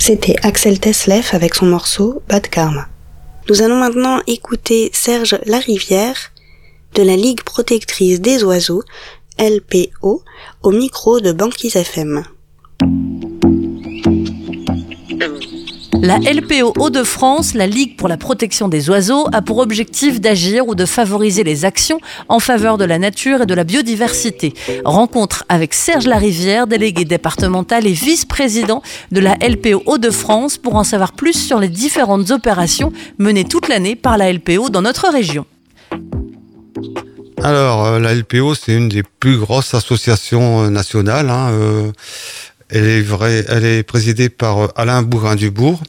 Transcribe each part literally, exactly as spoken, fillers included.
C'était Axel Tesleff avec son morceau Bad Karma. Nous allons maintenant écouter Serge Larivière de la Ligue protectrice des oiseaux, L P O, au micro de Banquise F M. La L P O Hauts-de-France, la Ligue pour la protection des oiseaux, a pour objectif d'agir ou de favoriser les actions en faveur de la nature et de la biodiversité. Rencontre avec Serge Larivière, délégué départemental et vice-président de la L P O Hauts-de-France, pour en savoir plus sur les différentes opérations menées toute l'année par la L P O dans notre région. Alors, la L P O, c'est une des plus grosses associations nationales, hein, euh, Elle est, vraie, elle est présidée par Alain Bougrain-Dubourg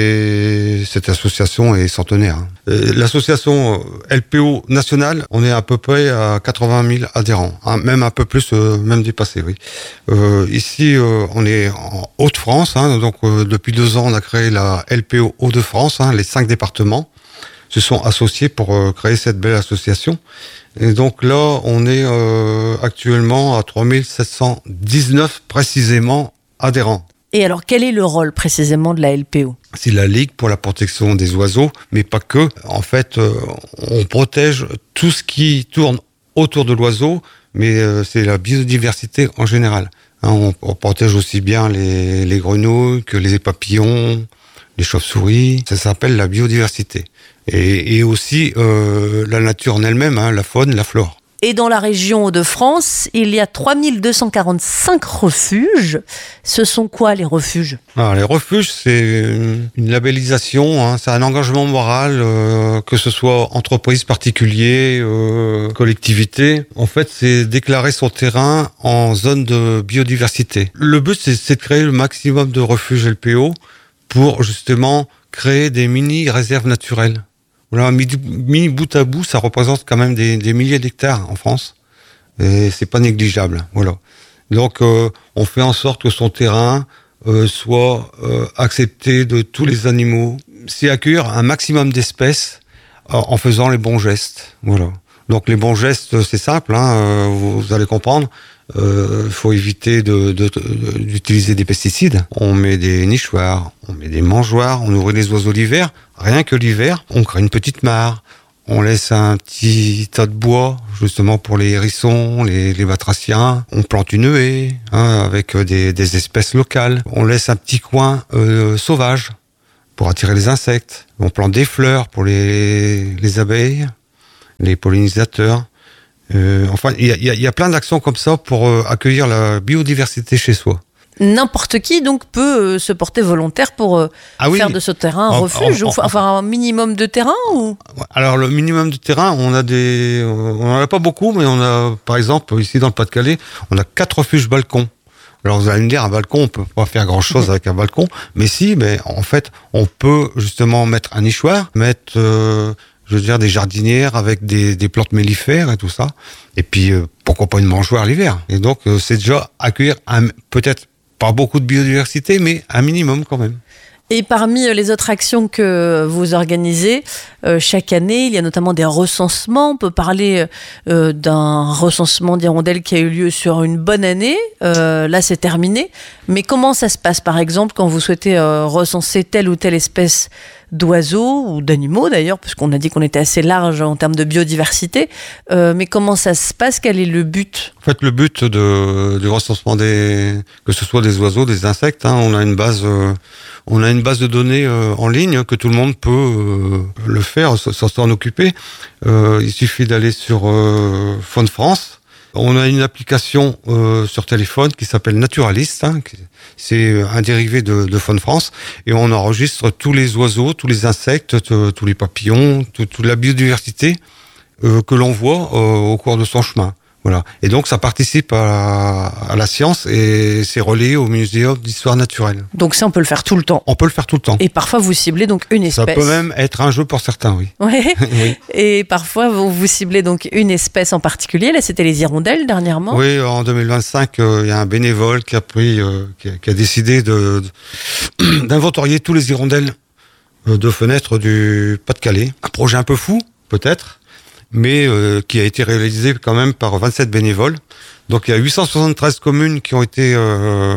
et cette association est centenaire. L'association L P O nationale, on est à peu près à quatre-vingt mille adhérents, hein, même un peu plus, euh, même dépassé, oui. Euh, ici, euh, on est en Hauts-de-France, hein, donc euh, depuis deux ans, on a créé la L P O Hauts-de-France, hein, les cinq départements se sont associés pour euh, créer cette belle association. Et donc là, on est euh, actuellement à trois mille sept cent dix-neuf précisément adhérents. Et alors, quel est le rôle précisément de la L P O ? C'est la Ligue pour la protection des oiseaux, mais pas que. En fait, euh, on protège tout ce qui tourne autour de l'oiseau, mais euh, c'est la biodiversité en général. Hein, on, on protège aussi bien les, les grenouilles que les papillons, les chauves-souris. Ça s'appelle la biodiversité. Et, et aussi euh, la nature en elle-même, hein, la faune, la flore. Et dans la région de France, il y a trois mille deux cent quarante-cinq refuges. Ce sont quoi les refuges ? Alors, les refuges, c'est une labellisation, hein, c'est un engagement moral, euh, que ce soit entreprise, particulier, euh, collectivité. En fait, c'est déclarer son terrain en zone de biodiversité. Le but, c'est, c'est de créer le maximum de refuges L P O pour justement créer des mini-réserves naturelles. Voilà, mis, mis bout à bout, ça représente quand même des, des milliers d'hectares en France. Et c'est pas négligeable. Voilà. Donc, euh, on fait en sorte que son terrain euh, soit euh, accepté de tous les animaux. C'est accueillir un maximum d'espèces euh, en faisant les bons gestes. Voilà. Donc, les bons gestes, c'est simple, hein, euh, vous, vous allez comprendre. Il euh, faut éviter de, de, de, d'utiliser des pesticides. On met des nichoirs, on met des mangeoires, on nourrit les oiseaux l'hiver. Rien que l'hiver, on crée une petite mare. On laisse un petit tas de bois, justement pour les hérissons, les, les batraciens. On plante une haie, hein, avec des, des espèces locales. On laisse un petit coin euh, sauvage pour attirer les insectes. On plante des fleurs pour les, les abeilles, les pollinisateurs. Euh, enfin, il y a, y, a, y a plein d'actions comme ça pour euh, accueillir la biodiversité chez soi. N'importe qui donc peut euh, se porter volontaire pour euh, ah oui. faire de ce terrain un en, refuge, en, en, enfin un minimum de terrain ou... Alors le minimum de terrain, on a des, on n'en a pas beaucoup, mais on a, par exemple, ici dans le Pas-de-Calais, on a quatre refuges balcons. Alors vous allez me dire, un balcon, on peut pas faire grand chose avec un balcon, mais si, mais en fait, on peut justement mettre un nichoir, mettre euh, je veux dire, des jardinières avec des, des plantes mellifères et tout ça. Et puis, euh, pourquoi pas une mangeoire l'hiver. Et donc, euh, c'est déjà accueillir un, peut-être pas beaucoup de biodiversité, mais un minimum quand même. Et parmi les autres actions que vous organisez euh, chaque année, il y a notamment des recensements. On peut parler euh, d'un recensement d'hirondelles qui a eu lieu sur une bonne année. Euh, là, c'est terminé. Mais comment ça se passe, par exemple, quand vous souhaitez euh, recenser telle ou telle espèce d'oiseaux ou d'animaux, d'ailleurs, puisqu'on a dit qu'on était assez large en termes de biodiversité. Euh, mais comment ça se passe ? Quel est le but ? En fait, le but de, du recensement des, que ce soit des oiseaux, des insectes, hein, on a une base, euh, on a une base de données euh, en ligne que tout le monde peut euh, le faire, sans s'en occuper. Euh, il suffit d'aller sur euh, Faune France. On a une application euh, sur téléphone qui s'appelle Naturalist, hein, c'est un dérivé de, de Faune France, et on enregistre tous les oiseaux, tous les insectes, t- tous les papillons, t- toute la biodiversité euh, que l'on voit euh, au cours de son chemin. Voilà. Et donc, ça participe à, à la science et c'est relayé au Muséum d'histoire naturelle. Donc ça, on peut le faire tout le temps. On peut le faire tout le temps. Et parfois, vous ciblez donc une espèce. Ça peut même être un jeu pour certains, oui. Ouais. Oui. Et parfois, vous, vous ciblez donc une espèce en particulier. Là, c'était les hirondelles dernièrement. Oui, en deux mille vingt-cinq, il euh, y a un bénévole qui a pris, euh, qui, a, qui a décidé de, de, d'inventorier tous les hirondelles euh, de fenêtres du Pas-de-Calais. Un projet un peu fou, peut-être, mais euh, qui a été réalisé quand même par vingt-sept bénévoles. Donc il y a huit cent soixante-treize communes qui ont été euh,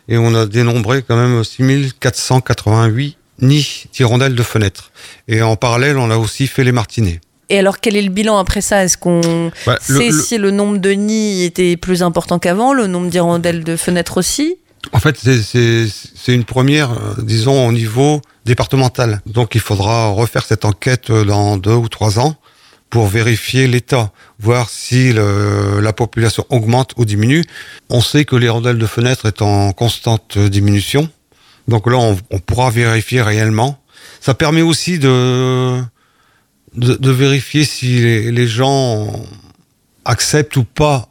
et on a dénombré quand même six mille quatre cent quatre-vingt-huit nids d'hirondelles de fenêtres. Et en parallèle, on a aussi fait les martinets. Et alors, quel est le bilan après ça? Est-ce qu'on bah, sait le, le... si le nombre de nids était plus important qu'avant, le nombre d'hirondelles de fenêtres aussi? En fait, c'est, c'est, c'est une première, euh, disons, au niveau départemental. Donc, il faudra refaire cette enquête dans deux ou trois ans pour vérifier l'état, voir si le, la population augmente ou diminue. On sait que l'hirondelle de fenêtre est en constante diminution. Donc là, on, on pourra vérifier réellement. Ça permet aussi de... De, de vérifier si les, les gens acceptent ou pas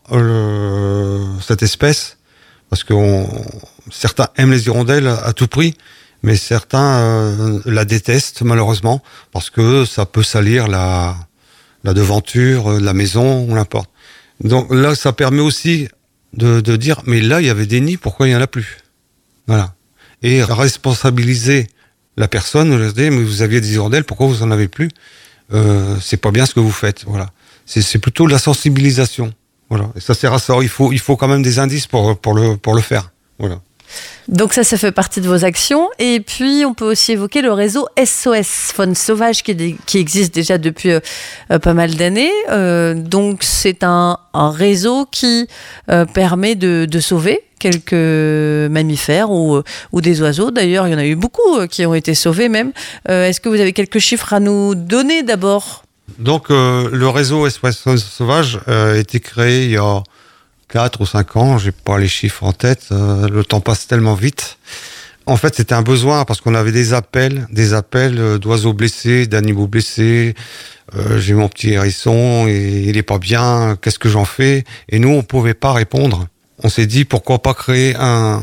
euh, cette espèce, parce que on, certains aiment les hirondelles à tout prix, mais certains euh, la détestent malheureusement, parce que ça peut salir la, la devanture de la maison, ou n'importe. Donc là, ça permet aussi de, de dire, mais là, il y avait des nids, pourquoi il n'y en a plus? Voilà. Et responsabiliser la personne, leur dire, mais vous aviez des hirondelles, pourquoi vous en avez plus? Euh, c'est pas bien ce que vous faites, voilà. C'est, c'est plutôt de la sensibilisation, voilà. Et ça sert à ça. Il faut, il faut quand même des indices pour pour le pour le faire, voilà. Donc ça, ça fait partie de vos actions. Et puis, on peut aussi évoquer le réseau S O S, Faune Sauvage, qui, qui existe déjà depuis euh, pas mal d'années. Euh, donc, c'est un, un réseau qui euh, permet de, de sauver quelques mammifères ou, ou des oiseaux. D'ailleurs, il y en a eu beaucoup qui ont été sauvés même. Euh, est-ce que vous avez quelques chiffres à nous donner d'abord? Donc, euh, le réseau S O S Faune Sauvage euh, a été créé il y a quatre ou cinq ans, j'ai pas les chiffres en tête, euh, le temps passe tellement vite. En fait, c'était un besoin parce qu'on avait des appels, des appels d'oiseaux blessés, d'animaux blessés. Euh, j'ai mon petit hérisson et il est pas bien, qu'est-ce que j'en fais? Et nous, on pouvait pas répondre. On s'est dit pourquoi pas créer un,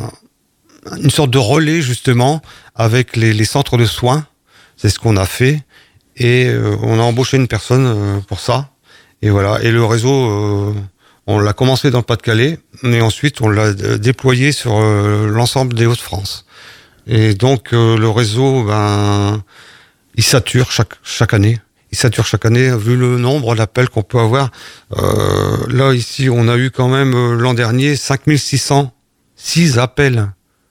une sorte de relais justement avec les, les centres de soins. C'est ce qu'on a fait et euh, on a embauché une personne euh, pour ça. Et voilà. Et le réseau. Euh, On l'a commencé dans le Pas-de-Calais, mais ensuite on l'a déployé sur euh, l'ensemble des Hauts-de-France. Et donc euh, le réseau, ben, il sature chaque chaque année. Il sature chaque année, vu le nombre d'appels qu'on peut avoir. Euh, là ici, on a eu quand même euh, l'an dernier cinq mille six cent six appels.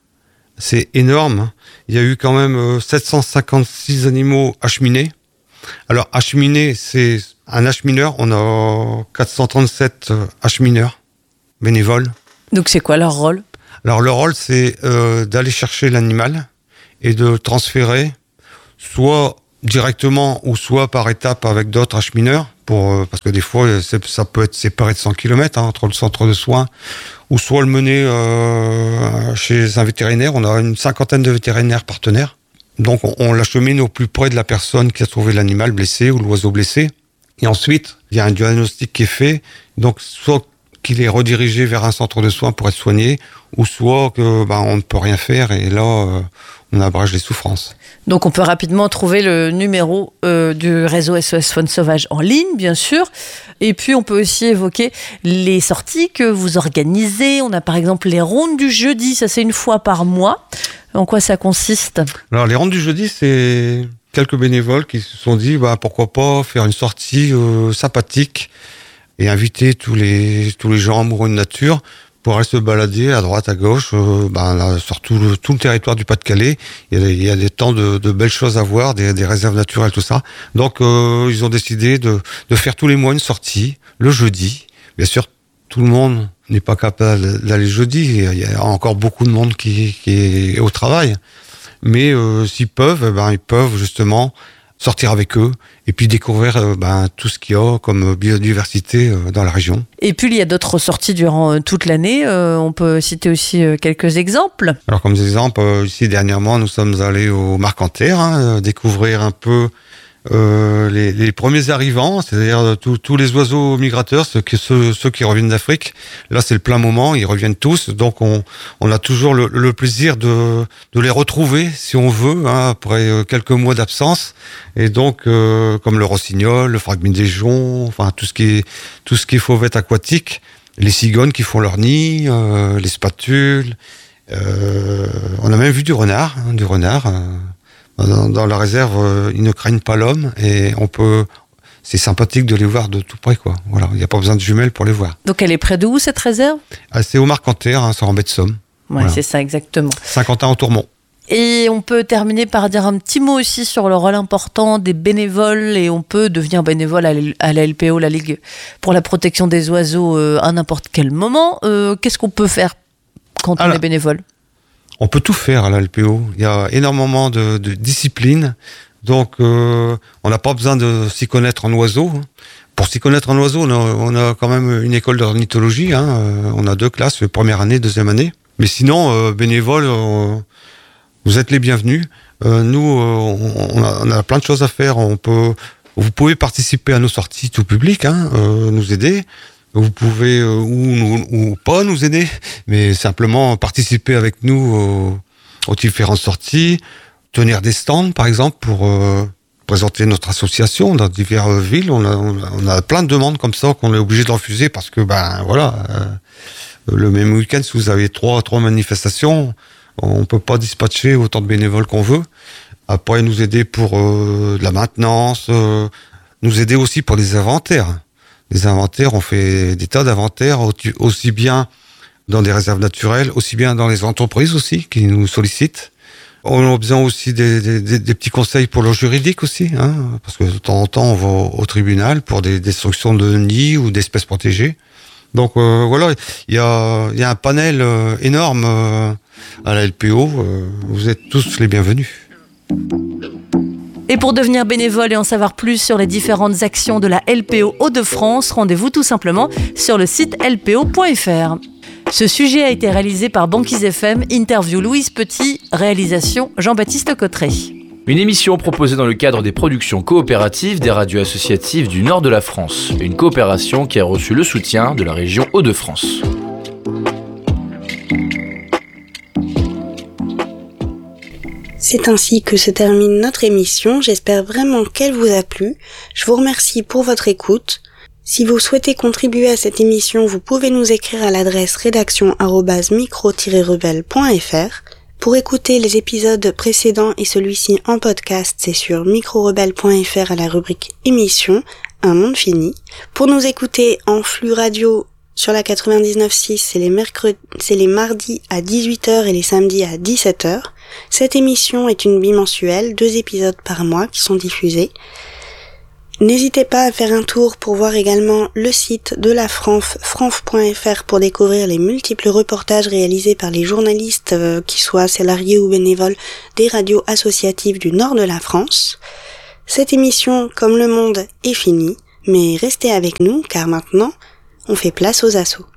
C'est énorme. Il y a eu quand même euh, sept cent cinquante-six animaux acheminés. Alors acheminés, c'est un achemineur, on a quatre cent trente-sept achemineurs bénévoles. Donc c'est quoi leur rôle? Alors leur rôle, c'est euh, d'aller chercher l'animal et de transférer, soit directement ou soit par étape avec d'autres achemineurs, pour, euh, parce que des fois c'est, ça peut être séparé de cent kilomètres hein, entre le centre de soins, ou soit le mener euh, chez un vétérinaire. On a une cinquantaine de vétérinaires partenaires. Donc on, on l'achemine au plus près de la personne qui a trouvé l'animal blessé ou l'oiseau blessé. Et ensuite, il y a un diagnostic qui est fait, donc soit qu'il est redirigé vers un centre de soins pour être soigné, ou soit que ben, on ne peut rien faire et là, euh, on abrège les souffrances. Donc on peut rapidement trouver le numéro euh, du réseau S O S Faune Sauvage en ligne, bien sûr. Et puis on peut aussi évoquer les sorties que vous organisez. On a par exemple les rondes du jeudi, ça c'est une fois par mois. En quoi ça consiste? Alors les rondes du jeudi, c'est quelques bénévoles qui se sont dit bah, pourquoi pas faire une sortie euh, sympathique et inviter tous les, tous les gens amoureux de nature pour aller se balader à droite, à gauche, euh, ben, là, sur tout le, tout le territoire du Pas-de-Calais. Il y a des, il y a des temps de, de belles choses à voir, des, des réserves naturelles, tout ça. Donc euh, ils ont décidé de, de faire tous les mois une sortie, le jeudi. Bien sûr, tout le monde n'est pas capable d'aller jeudi. Il y a encore beaucoup de monde qui, qui est au travail. Mais euh, s'ils peuvent, ben, ils peuvent justement sortir avec eux et puis découvrir euh, ben, tout ce qu'il y a comme biodiversité euh, dans la région. Et puis il y a d'autres sorties durant euh, toute l'année. Euh, on peut citer aussi euh, quelques exemples. Alors comme exemple, euh, ici dernièrement, nous sommes allés au Marcanterre, hein, euh, découvrir un peu Euh, les, les premiers arrivants, c'est-à-dire tous, tous les oiseaux migrateurs, ceux qui, ceux, ceux qui reviennent d'Afrique. Là, c'est le plein moment, ils reviennent tous, donc on, on a toujours le, le plaisir de, de les retrouver, si on veut, hein, après quelques mois d'absence. Et donc, euh, comme le rossignol, le phragmidéjon, enfin tout ce qui est tout ce qui est fauvette aquatique, les cigognes qui font leur nid, euh, les spatules. Euh, on a même vu du renard, hein, du renard. Euh, Dans, dans la réserve, euh, ils ne craignent pas l'homme et on peut. C'est sympathique de les voir de tout près, quoi. Voilà, il n'y a pas besoin de jumelles pour les voir. Donc elle est près de où cette réserve? Ah, c'est au Marcanterre, hein, c'est en baie de Somme. Ouais, voilà. C'est ça, exactement. Saint-Quentin-en-Tourmont. Et on peut terminer par dire un petit mot aussi sur le rôle important des bénévoles, et on peut devenir bénévole à la L P O, la Ligue pour la protection des oiseaux, euh, à n'importe quel moment. Euh, qu'est-ce qu'on peut faire quand Alors, on est bénévole ? On peut tout faire à la L P O. Il y a énormément de, de disciplines, donc euh, on n'a pas besoin de s'y connaître en oiseaux. Pour s'y connaître en oiseaux, on a, on a quand même une école d'ornithologie, hein. On a deux classes, première année, deuxième année. Mais sinon, euh, bénévoles... Euh, vous êtes les bienvenus. Euh, nous, euh, on, a, on a plein de choses à faire. On peut, vous pouvez participer à nos sorties tout public, hein, euh, nous aider. Vous pouvez euh, ou, ou pas nous aider, mais simplement participer avec nous aux, aux différentes sorties, tenir des stands, par exemple, pour euh, présenter notre association dans diverses villes. On a, on a, on a plein de demandes comme ça qu'on est obligé de refuser parce que, ben voilà, euh, le même week-end, si vous avez trois, trois manifestations, on peut pas dispatcher autant de bénévoles qu'on veut. Après, nous aider pour euh, de la maintenance, euh, nous aider aussi pour des inventaires. Les inventaires, on fait des tas d'inventaires, aussi bien dans des réserves naturelles, aussi bien dans les entreprises aussi, qui nous sollicitent. On a besoin aussi des, des, des petits conseils pour le juridique aussi, hein, parce que de temps en temps, on va au tribunal pour des destructions de nids ou d'espèces protégées. Donc euh, voilà, il y a, y a un panel euh, énorme euh, à la L P O. Euh, vous êtes tous les bienvenus. Et pour devenir bénévole et en savoir plus sur les différentes actions de la L P O Hauts-de-France, rendez-vous tout simplement sur le site l p o point f r. Ce sujet a été réalisé par Banquise F M, interview Louise Petit, réalisation Jean-Baptiste Cotteret. Une émission proposée dans le cadre des productions coopératives des radios associatives du nord de la France. Une coopération qui a reçu le soutien de la région Hauts-de-France. C'est ainsi que se termine notre émission. J'espère vraiment qu'elle vous a plu. Je vous remercie pour votre écoute. Si vous souhaitez contribuer à cette émission, vous pouvez nous écrire à l'adresse rédaction arobase micro tiret rebelle point f r. Pour écouter les épisodes précédents et celui-ci en podcast, c'est sur micro rebelle point f r à la rubrique émission, un monde fini. Pour nous écouter en flux radio sur la quatre-vingt-dix-neuf virgule six, c'est les mercredis, c'est les mardis à dix-huit heures et les samedis à dix-sept heures. Cette émission est une bimensuelle, deux épisodes par mois qui sont diffusés. N'hésitez pas à faire un tour pour voir également le site de la Franf, franf point f r, pour découvrir les multiples reportages réalisés par les journalistes, euh, qui soient salariés ou bénévoles, des radios associatives du nord de la France. Cette émission, comme le monde, est finie, mais restez avec nous car maintenant, on fait place aux assos.